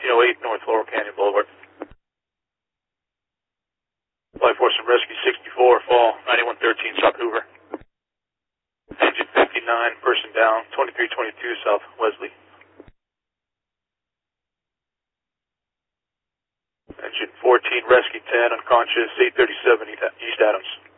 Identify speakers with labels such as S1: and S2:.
S1: 1308 North Laurel Canyon Boulevard. Flight Force and Rescue 64, fall 9113 South Hoover. Engine 59, person down, 2322 South Wesley. Engine 14, Rescue 10, unconscious, 837 East Adams.